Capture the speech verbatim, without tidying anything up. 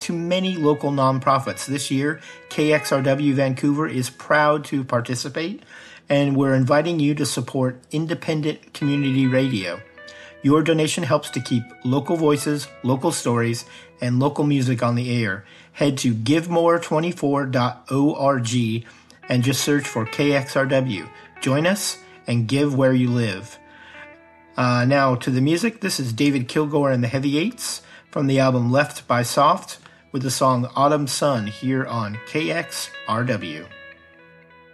to many local nonprofits. This year, K X R W Vancouver is proud to participate, and we're inviting you to support independent community radio. Your donation helps to keep local voices, local stories, and local music on the air. Head to give more twenty-four dot org and just search for K X R W. Join us and give where you live. Uh, now to the music. This is David Kilgour and the Heavy Eights from the album Left by Soft with the song Autumn Sun here on K X R W.